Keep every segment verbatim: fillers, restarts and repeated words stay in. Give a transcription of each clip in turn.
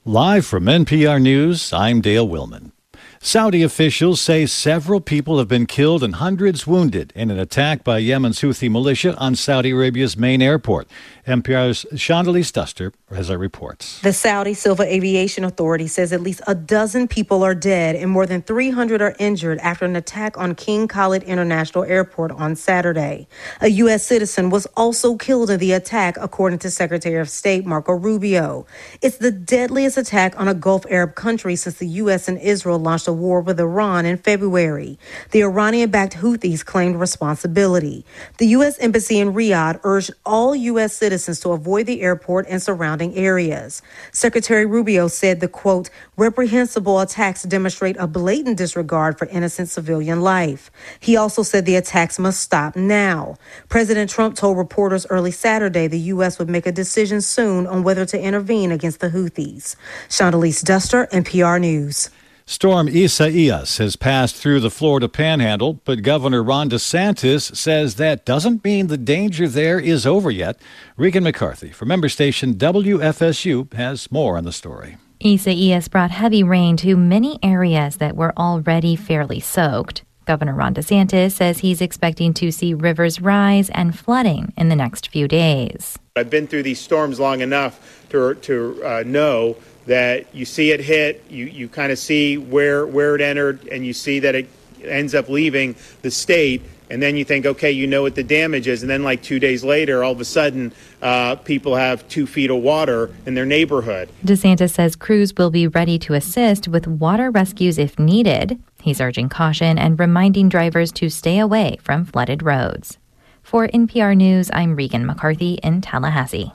Live from N P R News, I'm Dale Willman. Saudi officials say several people have been killed and hundreds wounded in an attack by Yemen's Houthi militia on Saudi Arabia's main airport. N P R's Chandalise Duster has our reports. The Saudi Civil Aviation Authority says at least a dozen people are dead and more than three hundred are injured after an attack on King Khalid International Airport on Saturday. A U S citizen was also killed in the attack, according to Secretary of State Marco Rubio. It's the deadliest attack on a Gulf Arab country since the U S and Israel launched a war with Iran in February. The Iranian-backed Houthis claimed responsibility. The U S Embassy in Riyadh urged all U S citizens to avoid the airport and surrounding areas. Secretary Rubio said the, quote, reprehensible attacks demonstrate a blatant disregard for innocent civilian life. He also said the attacks must stop now. President Trump told reporters early Saturday the U S would make a decision soon on whether to intervene against the Houthis. Chandalise Duster, N P R News. Storm Isaias has passed through the Florida Panhandle, but Governor Ron DeSantis says that doesn't mean the danger there is over yet. Regan McCarthy from member station W F S U has more on the story. Isaias brought heavy rain to many areas that were already fairly soaked. Governor Ron DeSantis says he's expecting to see rivers rise and flooding in the next few days. I've been through these storms long enough to, to uh, know that you see it hit, you, you kind of see where where it entered, and you see that it ends up leaving the state, and then you think, okay, you know what the damage is, and then like two days later, all of a sudden, uh, people have two feet of water in their neighborhood. DeSantis says crews will be ready to assist with water rescues if needed. He's urging caution and reminding drivers to stay away from flooded roads. For N P R News, I'm Regan McCarthy in Tallahassee.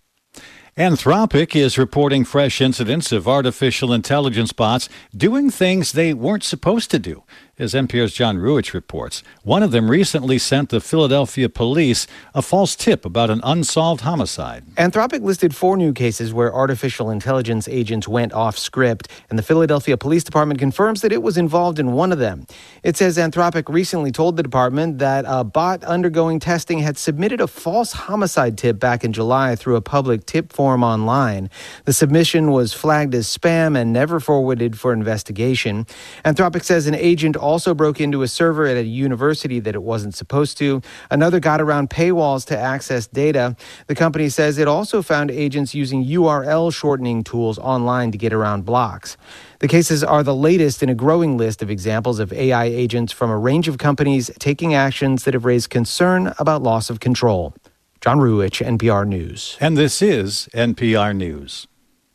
Anthropic is reporting fresh incidents of artificial intelligence bots doing things they weren't supposed to do. As N P R's John Ruich reports, one of them recently sent the Philadelphia police a false tip about an unsolved homicide. Anthropic listed four new cases where artificial intelligence agents went off script, and the Philadelphia Police Department confirms that it was involved in one of them. It says Anthropic recently told the department that a bot undergoing testing had submitted a false homicide tip back in July through a public tip form online. The submission was flagged as spam and never forwarded for investigation. Anthropic says an agent also broke into a server at a university that it wasn't supposed to. Another got around paywalls to access data. The company says it also found agents using U R L shortening tools online to get around blocks. The cases are the latest in a growing list of examples of A I agents from a range of companies taking actions that have raised concern about loss of control. John Ruich, N P R News. And this is N P R News.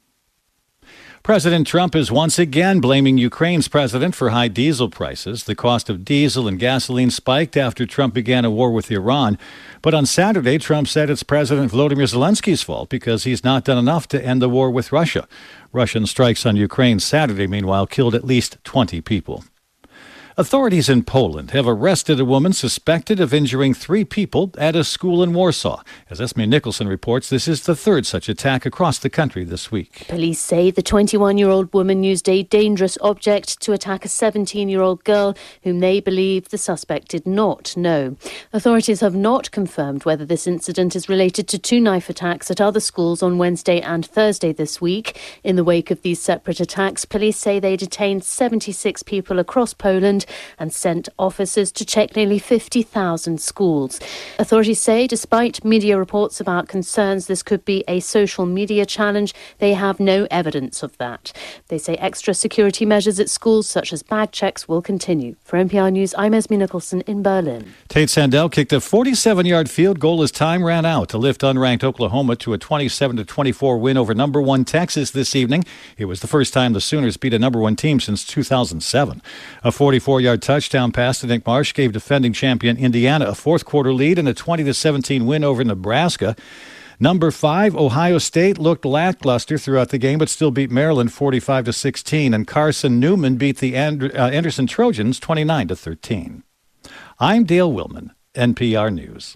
President Trump is once again blaming Ukraine's president for high diesel prices. The cost of diesel and gasoline spiked after Trump began a war with Iran. But on Saturday, Trump said it's President Volodymyr Zelensky's fault because he's not done enough to end the war with Russia. Russian strikes on Ukraine Saturday, meanwhile, killed at least twenty people. Authorities in Poland have arrested a woman suspected of injuring three people at a school in Warsaw. As Esme Nicholson reports, this is the third such attack across the country this week. Police say the twenty-one-year-old woman used a dangerous object to attack a seventeen-year-old girl whom they believe the suspect did not know. Authorities have not confirmed whether this incident is related to two knife attacks at other schools on Wednesday and Thursday this week. In the wake of these separate attacks, police say they detained seventy-six people across Poland and sent officers to check nearly fifty thousand schools. Authorities say despite media reports about concerns this could be a social media challenge, they have no evidence of that. They say extra security measures at schools such as bag checks will continue. For N P R News, I'm Esme Nicholson in Berlin. Tate Sandell kicked a forty-seven-yard field goal as time ran out to lift unranked Oklahoma to a twenty-seven to twenty-four win over number one Texas this evening. It was the first time the Sooners beat a number one team since two thousand seven. A forty-four-yard touchdown pass to Nick Marsh gave defending champion Indiana a fourth-quarter lead in a twenty to seventeen win over Nebraska. Number five, Ohio State looked lackluster throughout the game, but still beat Maryland forty-five to sixteen, and Carson Newman beat the And- uh, Anderson Trojans twenty-nine to thirteen. I'm Dale Willman, N P R News.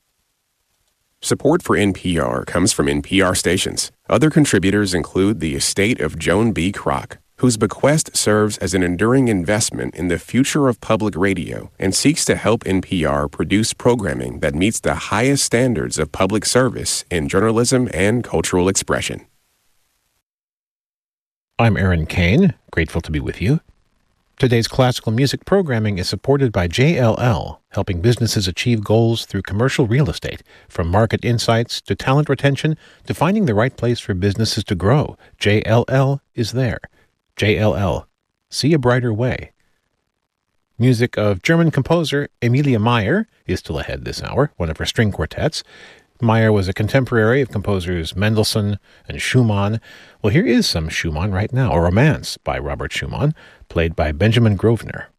Support for N P R comes from N P R stations. Other contributors include the estate of Joan B. Kroc, whose bequest serves as an enduring investment in the future of public radio and seeks to help N P R produce programming that meets the highest standards of public service in journalism and cultural expression. I'm Aaron Kane, grateful to be with you. Today's classical music programming is supported by J L L, helping businesses achieve goals through commercial real estate, from market insights to talent retention to finding the right place for businesses to grow. J L L is there. J L L. See a brighter way. Music of German composer Emilia Meyer is still ahead this hour, one of her string quartets. Meyer was a contemporary of composers Mendelssohn and Schumann. Well, here is some Schumann right now, a romance by Robert Schumann, played by Benjamin Grosvenor.